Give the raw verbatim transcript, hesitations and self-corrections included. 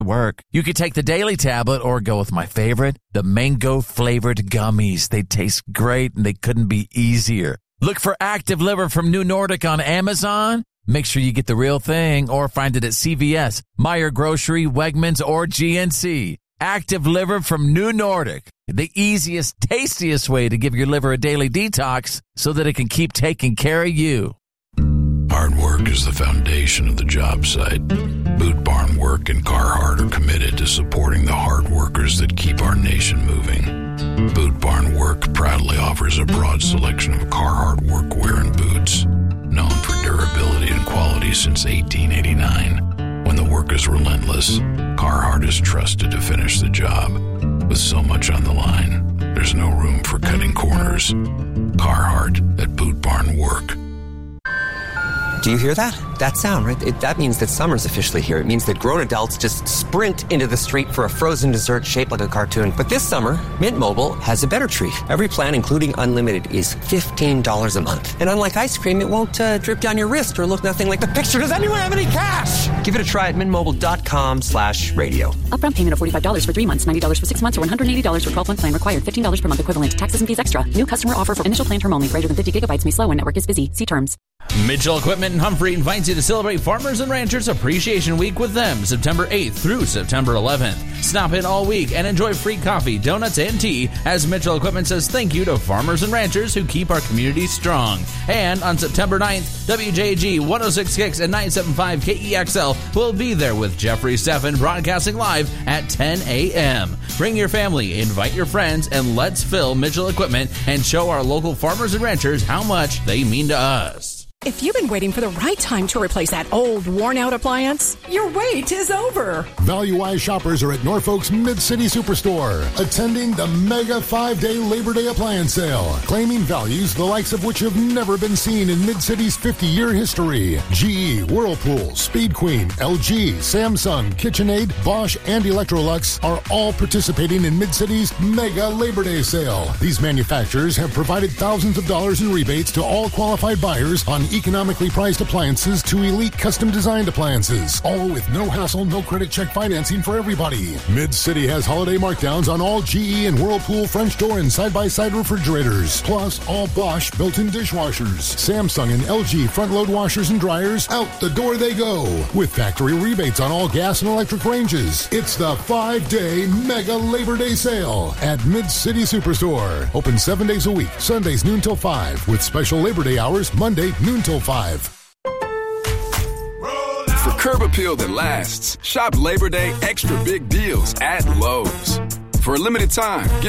work. You could take the daily tablet or go with my favorite, the mango-flavored gummies. They taste great and they couldn't be easier. Look for Active Liver from New Nordic on Amazon. Make sure you get the real thing or find it at C V S, Meijer Grocery, Wegmans, or G N C. Active Liver from New Nordic, the easiest, tastiest way to give your liver a daily detox so that it can keep taking care of you. Hard work is the foundation of the job site. Boot Barn Work and Carhartt are committed to supporting the hard workers that keep our nation moving. Boot Barn Work proudly offers a broad selection of Carhartt workwear and boots, known for durability and quality since eighteen eighty-nine. When the work is relentless, Carhartt is trusted to finish the job. With so much on the line, there's no room for cutting corners. Carhartt at Boot Barn Work. Do you hear that? That sound, right? It, that means that summer's officially here. It means that grown adults just sprint into the street for a frozen dessert shaped like a cartoon. But this summer, Mint Mobile has a better treat. Every plan, including unlimited, is fifteen dollars a month. And unlike ice cream, it won't uh, drip down your wrist or look nothing like the picture. Does anyone have any cash? Give it a try at mintmobile.com slash radio. Upfront payment of forty-five dollars for three months, ninety dollars for six months, or one hundred eighty dollars for twelve-month plan required. fifteen dollars per month equivalent. Taxes and fees extra. New customer offer for initial plan term only. Greater than fifty gigabytes may slow when network is busy. See terms. Mitchell Equipment in Humphrey invites you to celebrate Farmers and Ranchers Appreciation Week with them September eighth through September eleventh. Stop in all week and enjoy free coffee, donuts, and tea as Mitchell Equipment says thank you to farmers and ranchers who keep our community strong. And on September ninth, W J G one oh six point six and nine seventy-five K E X L will be there with Jeffrey Steffen broadcasting live at ten a.m. Bring your family, invite your friends, and let's fill Mitchell Equipment and show our local farmers and ranchers how much they mean to us. If you've been waiting for the right time to replace that old, worn-out appliance, your wait is over. Value-wise shoppers are at Norfolk's Mid-City Superstore, attending the mega five-day Labor Day appliance sale, claiming values the likes of which have never been seen in Mid-City's fifty-year history. G E, Whirlpool, Speed Queen, L G, Samsung, KitchenAid, Bosch, and Electrolux are all participating in Mid-City's mega Labor Day sale. These manufacturers have provided thousands of dollars in rebates to all qualified buyers on economically priced appliances to elite custom-designed appliances, all with no hassle, no credit check financing for everybody. Mid-City has holiday markdowns on all G E and Whirlpool French door and side-by-side refrigerators, plus all Bosch built-in dishwashers. Samsung and L G front-load washers and dryers, out the door they go, with factory rebates on all gas and electric ranges. It's the five-day mega Labor Day sale at Mid-City Superstore. Open seven days a week, Sundays noon till five, with special Labor Day hours Monday noon till five. For curb appeal that lasts, shop Labor Day extra big deals at Lowe's. For a limited time, get